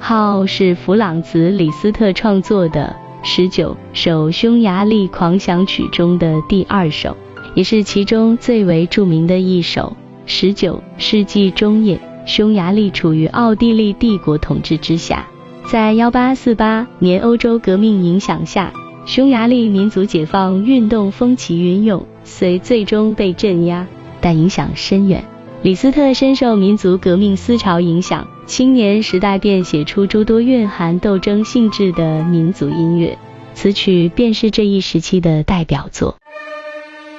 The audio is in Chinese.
号是弗朗茨·李斯特创作的19首匈牙利狂想曲中的第2首，也是其中最为著名的一首。19世纪中叶，匈牙利处于奥地利帝国统治之下，在1848年欧洲革命影响下，匈牙利民族解放运动风起云涌，虽最终被镇压，但影响深远。李斯特深受民族革命思潮影响，青年时代便写出诸多蕴含斗争性质的民族音乐，此曲便是这一时期的代表作。